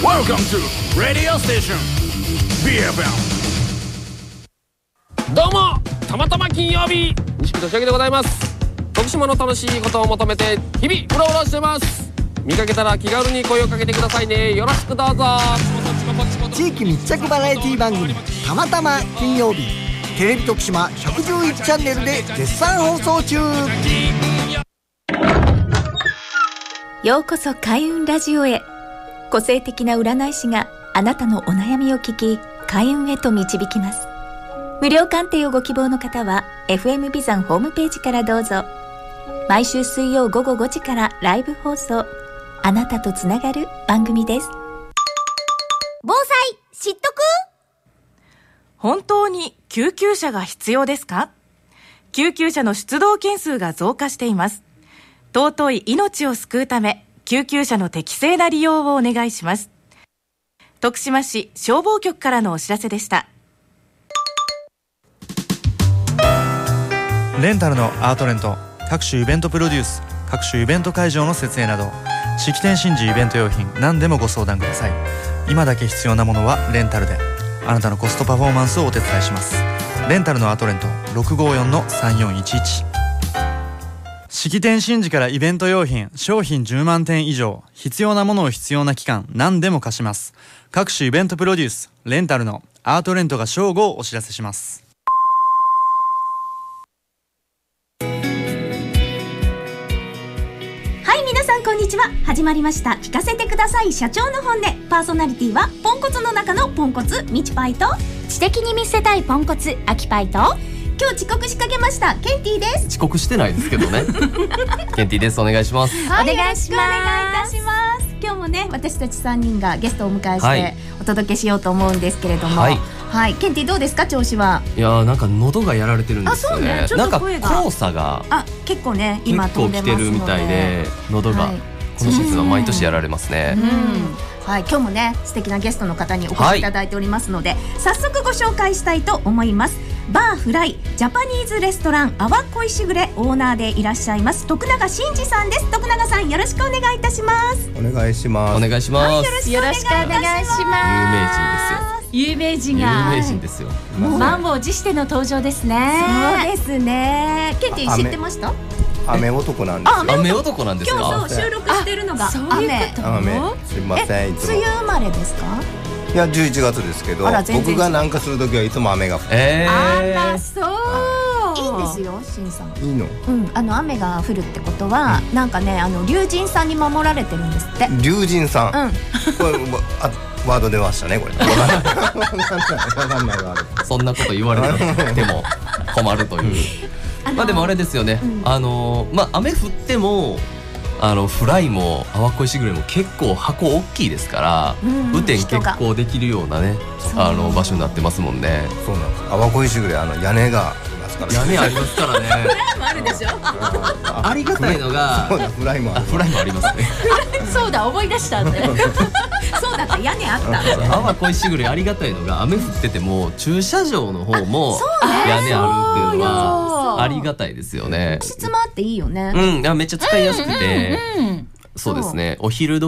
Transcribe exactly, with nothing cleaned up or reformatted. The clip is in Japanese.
Welcome to Radio Station ビーエフエム。 どうも、たまたま金曜日、西木俊明でございます。徳島の楽しいことを求めて日々うろうろしてます。見かけたら気軽に声をかけてくださいね。よろしくどうぞ。 地域密着バラエティ番組たまたま金曜日、テレビ徳島ひゃくじゅういちチャンネルで絶賛放送中。 ようこそ開運ラジオへ。個性的な占い師があなたのお悩みを聞き、開運へと導きます。無料鑑定をご希望の方は エフエム ビザンホームページからどうぞ。毎週水曜午後ごじからライブ放送、あなたとつながる番組です。 防災知っとく？ 本当に救急車が必要ですか？救急車の出動件数が増加しています。尊い命を救うため、救急車の適正な利用をお願いします。徳島市消防局からのお知らせでした。 レンタルのアートレント、各種イベントプロデュース、各種イベント会場の設営など、式典神事イベント用品何でもご相談ください。今だけ必要なものはレンタルで、あなたのコストパフォーマンスをお手伝いします。レンタルのアートレント ろくごよんのさんよんいちいち。式典神事からイベント用品、商品じゅうまんてん以上、必要なものを必要な期間何でも貸します。各種イベントプロデュース、レンタルのアートレントが正午をお知らせします。 はい、皆さんこんにちは。始まりました聞かせてください社長の本音。パーソナリティはポンコツの中のポンコツみちパイと、知的に見せたいポンコツアキパイと、今日遅刻しかけましたケンティです。 遅刻してないですけどねケンティです。お願いします。 はい、お願いします。お願いいたします。今日もね、私たちさんにんがゲストをお迎えしてお届けしようと思うんですけれども、はい、はい、ケンティどうですか、調子は。 いやー、なんか喉がやられてるんですよね。 あ、そうね、ちょっと声がなんか黄砂があ、結構ね今飛んでますので、 結構来てるみたいで、喉が、はい、このシーズンは毎年やられますね。 うんうん、はい、今日もね素敵なゲストの方にお越しいただいておりますので、はい、早速ご紹介したいと思います。バーフライジャパニーズレストラン阿波恋しぐれオーナーでいらっしゃいます徳永真嗣さんです。徳永さん、よろしくお願いいたします。 お願いします。 お願いします。 はい、よろしくお願いします。 有名人ですよ。 有名人が有名人ですよ。 満を持しての登場ですね。そうですね。ケンティ知ってました？ 雨男なんですよ。 雨男なんですか？ 今日そう収録してるのが雨。 雨。すいません。いつも梅雨生まれですか？ いやじゅういちがつですけど、僕がなんかするときはいつも雨が降って、 えー、 あらそう、いいんですよ、しんさん。 いいの？ うん、あの雨が降るってことは、うん、なんかね、あの龍神さんに守られてるんですって。 龍神さん、 うん、 これあワード出ましたね、これ。わかんないワード。 そんなこと言われても困るというまあでもあれですよね、うん、あのまあ雨降ってもあのフライも阿波恋しぐれも結構箱大きいですから、うん、雨天結構できるようなね、あの場所になってますもんね。 そうなんです。阿波恋しぐれ、あの屋根がありますから、ね、 屋根ありますからね。 フライもあるでしょ。 ありがたいのが、 そうだ、フライもある。 フライもありますね。 そうだ、思い出したって。そうだった、屋根あった。 阿波恋しぐれありがたいのが、雨降ってても駐車場の方も屋根あるっていうのはありがたいですよね。 質もあっていいよね。 うん、めっちゃ使いやすくて、うんうん、そうですね。お昼時